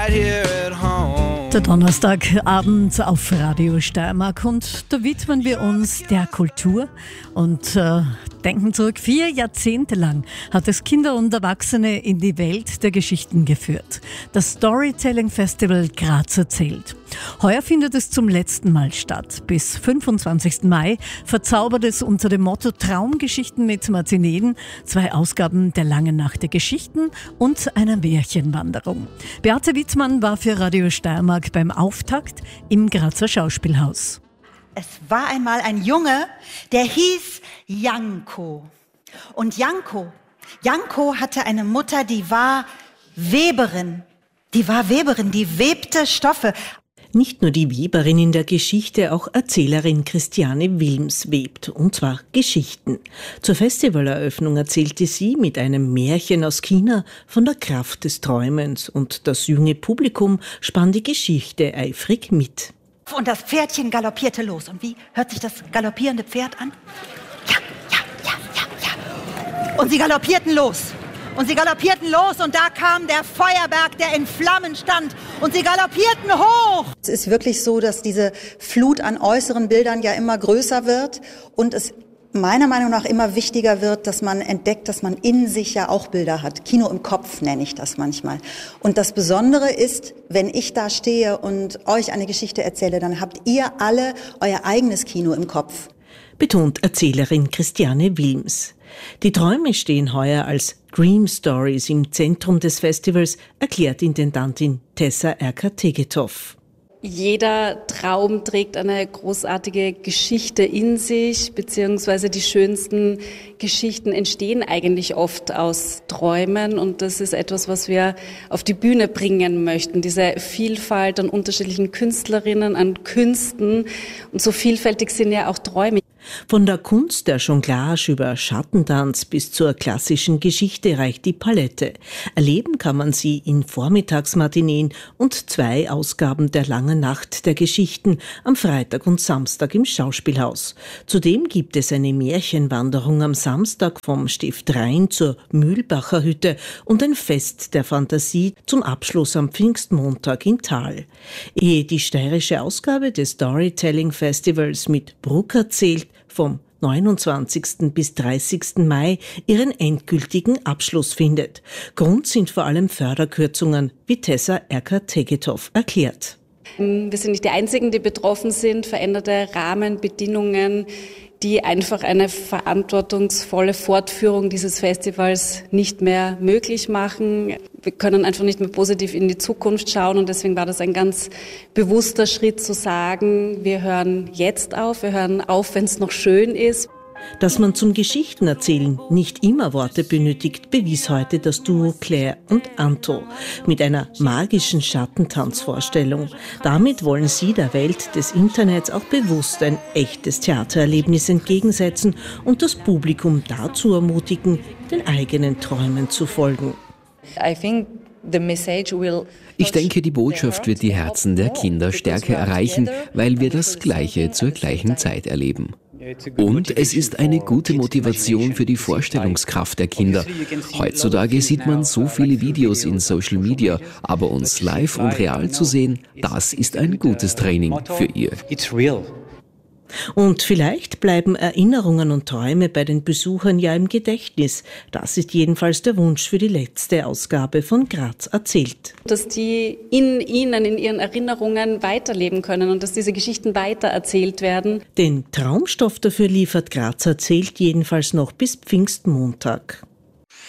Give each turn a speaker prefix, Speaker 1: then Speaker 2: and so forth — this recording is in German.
Speaker 1: Der Donnerstagabend auf Radio Steiermark und da widmen wir uns der Kultur und denken zurück. 4 Jahrzehnte lang hat es Kinder und Erwachsene in die Welt der Geschichten geführt. Das Storytelling Festival Graz erzählt. Heuer findet es zum letzten Mal statt. Bis 25. Mai verzaubert es unter dem Motto Traumgeschichten mit Matineen 2 Ausgaben der Langen Nacht der Geschichten und einer Märchenwanderung. Beate Wittmann war für Radio Steiermark beim Auftakt im Grazer Schauspielhaus.
Speaker 2: Es war einmal ein Junge, der hieß Janko. Und Janko hatte eine Mutter, die war Weberin. Die webte Stoffe.
Speaker 3: Nicht nur die Weberin in der Geschichte, auch Erzählerin Christiane Wilms webt, und zwar Geschichten. Zur Festivaleröffnung erzählte sie mit einem Märchen aus China von der Kraft des Träumens und das junge Publikum spann die Geschichte eifrig mit.
Speaker 2: Und das Pferdchen galoppierte los. Und wie hört sich das galoppierende Pferd an? Ja. Und sie galoppierten los. Und da kam der Feuerberg, der in Flammen stand. Und sie galoppierten hoch.
Speaker 4: Es ist wirklich so, dass diese Flut an äußeren Bildern ja immer größer wird und es meiner Meinung nach immer wichtiger wird, dass man entdeckt, dass man in sich ja auch Bilder hat. Kino im Kopf nenne ich das manchmal. Und das Besondere ist, wenn ich da stehe und euch eine Geschichte erzähle, dann habt ihr alle euer eigenes Kino im Kopf.
Speaker 3: Betont Erzählerin Christiane Wilms. Die Träume stehen heuer als Dream Stories im Zentrum des Festivals, erklärt Intendantin Tessa Erker-Tegethoff.
Speaker 5: Jeder Traum trägt eine großartige Geschichte in sich, beziehungsweise die schönsten Geschichten entstehen eigentlich oft aus Träumen und das ist etwas, was wir auf die Bühne bringen möchten. Diese Vielfalt an unterschiedlichen Künstlerinnen, an Künsten und so vielfältig sind ja auch Träume.
Speaker 3: Von der Kunst der Jonglage über Schattentanz bis zur klassischen Geschichte reicht die Palette. Erleben kann man sie in Vormittagsmatineen und 2 Ausgaben der Langen Nacht der Geschichten am Freitag und Samstag im Schauspielhaus. Zudem gibt es eine Märchenwanderung am Samstag vom Stift Rhein zur Mühlbacher Hütte und ein Fest der Fantasie zum Abschluss am Pfingstmontag in Thal. Ehe die steirische Ausgabe des Storytelling Festivals mit Bruck erzählt, vom 29. bis 30. Mai ihren endgültigen Abschluss findet. Grund sind vor allem Förderkürzungen, wie Tessa Erker-Tegethoff erklärt.
Speaker 5: Wir sind nicht die Einzigen, die betroffen sind. Veränderte Rahmenbedingungen, die einfach eine verantwortungsvolle Fortführung dieses Festivals nicht mehr möglich machen. Wir können einfach nicht mehr positiv in die Zukunft schauen und deswegen war das ein ganz bewusster Schritt zu sagen, wir hören jetzt auf, wenn es noch schön ist.
Speaker 3: Dass man zum Geschichtenerzählen nicht immer Worte benötigt, bewies heute das Duo Claire und Anto mit einer magischen Schattentanzvorstellung. Damit wollen sie der Welt des Internets auch bewusst ein echtes Theatererlebnis entgegensetzen und das Publikum dazu ermutigen, den eigenen Träumen zu folgen.
Speaker 6: Ich denke, die Botschaft wird die Herzen der Kinder stärker erreichen, weil wir das Gleiche zur gleichen Zeit erleben. Und es ist eine gute Motivation für die Vorstellungskraft der Kinder. Heutzutage sieht man so viele Videos in Social Media, aber uns live und real zu sehen, das ist ein gutes Training für ihr.
Speaker 3: Und vielleicht bleiben Erinnerungen und Träume bei den Besuchern ja im Gedächtnis. Das ist jedenfalls der Wunsch für die letzte Ausgabe von Graz erzählt.
Speaker 5: Dass die in ihren Erinnerungen weiterleben können und dass diese Geschichten weitererzählt werden.
Speaker 3: Den Traumstoff dafür liefert Graz erzählt jedenfalls noch bis Pfingstmontag.